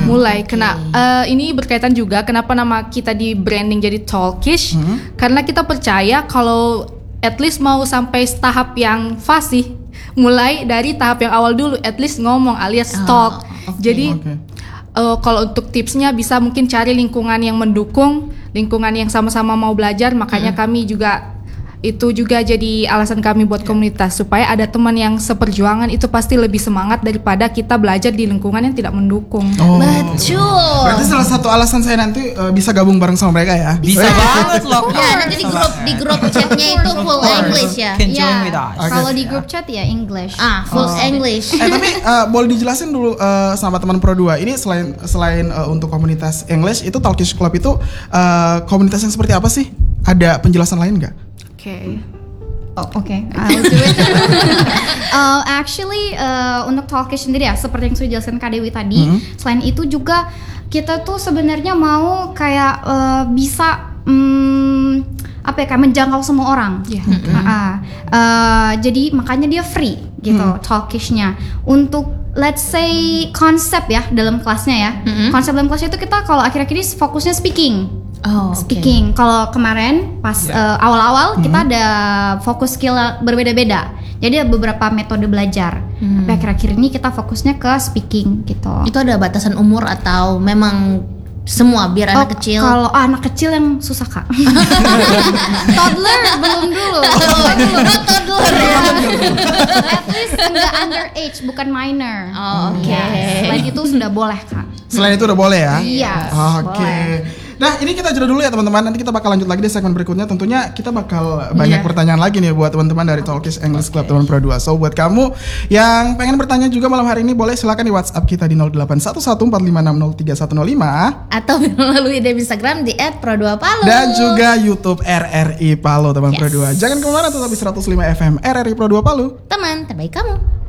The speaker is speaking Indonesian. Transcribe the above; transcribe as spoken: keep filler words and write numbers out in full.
mulai. Kena uh, ini berkaitan juga kenapa nama kita di branding jadi Talkish, hmm. karena kita percaya kalau at least mau sampai tahap yang fasih, mulai dari tahap yang awal dulu, at least ngomong alias talk. Oh, okay. Jadi okay. Uh, kalau untuk tipsnya bisa mungkin cari lingkungan yang mendukung, lingkungan yang sama-sama mau belajar. Makanya hmm. kami juga itu juga jadi alasan kami buat komunitas, supaya ada teman yang seperjuangan itu pasti lebih semangat daripada kita belajar di lingkungan yang tidak mendukung. Oh. Betul. Berarti salah satu alasan saya nanti uh, bisa gabung bareng sama mereka ya. Bisa banget loh. Ya, nanti di grup di grup chatnya itu full English ya. Ya. Okay. Kalau di grup chat ya English. Ah, full oh. English. Eh tapi uh, boleh dijelasin dulu uh, sama teman Pro dua ini selain selain uh, untuk komunitas English itu Talkish Club itu uh, komunitas yang seperti apa sih? Ada penjelasan lain nggak? Oke. Okay. Oh, oke. Okay. I'll do it. uh, actually uh, untuk Talkish sendiri ya, seperti yang sudah dijelaskan Kak Dewi tadi, mm-hmm. selain itu juga kita tuh sebenarnya mau kayak uh, bisa um, apa ya, kayak menjangkau semua orang. Yeah. Mm-hmm. Uh, uh, jadi makanya dia free gitu, mm-hmm. Talkishnya. Untuk let's say konsep ya dalam kelasnya ya. Mm-hmm. Konsep dalam kelasnya itu kita kalau akhir-akhir ini fokusnya speaking. Oh, speaking. Okay. Kalau kemarin pas yeah. uh, awal-awal hmm. kita ada fokus skill berbeda-beda. Jadi ada beberapa metode belajar. Hmm. Tapi akhir-akhir ini kita fokusnya ke speaking gitu. Itu ada batasan umur atau memang semua biar oh, anak kecil? Kalau ah, anak kecil yang susah Kak. Toddler belum dulu. Toddler. At least enggak underage, bukan minor. Oh, oke. Okay. Yes. Selain itu sudah boleh Kak. Selain itu udah boleh ya? Iya. Oke. Okay. Nah ini kita jeda dulu ya teman-teman, nanti kita bakal lanjut lagi di segmen berikutnya. Tentunya kita bakal banyak yeah. pertanyaan lagi nih buat teman-teman dari Talkish English Club okay. teman Pro dua. So buat kamu yang pengen bertanya juga malam hari ini, boleh silakan di WhatsApp kita di nol delapan satu satu empat lima enam nol tiga satu nol lima atau melalui D M Instagram di et pro dua palu dan juga YouTube R R I Palu teman yes. Pro dua. Jangan kemana-mana, tetap di seratus lima F M R R I Pro dua Palu, teman terbaik kamu.